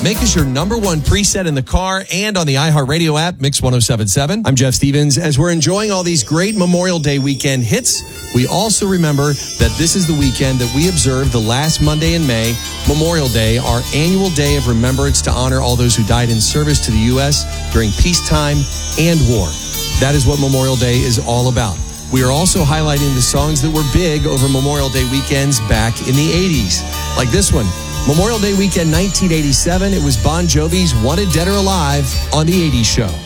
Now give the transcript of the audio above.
Make us your number one preset in the car and on the iHeartRadio app, Mix 1077. I'm Jeff Stevens. As we're enjoying all these great Memorial Day weekend hits, we also remember that this is the weekend that we observe the last Monday in May, Memorial Day, our annual day of remembrance to honor all those who died in service to the U.S. during peacetime and war. That is what Memorial Day is all about. We are also highlighting the songs that were big over Memorial Day weekends back in the 80s, like this one. Memorial Day weekend 1987, it was Bon Jovi's Wanted Dead or Alive on The 80s Show.